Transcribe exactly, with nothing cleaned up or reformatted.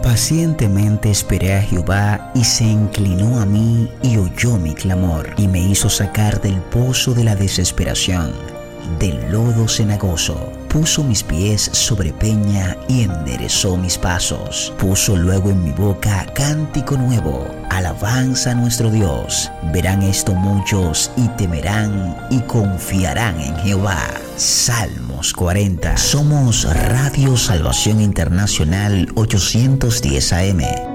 Pacientemente esperé a Jehová y se inclinó a mí y oyó mi clamor y me hizo sacar del pozo de la desesperación, del lodo cenagoso. Puso mis pies sobre peña y enderezó mis pasos. Puso luego en mi boca cántico nuevo, alabanza a nuestro Dios. Verán esto muchos y temerán y confiarán en Jehová. Salmos cuarenta. Somos Radio Salvación Internacional ochocientos diez A M.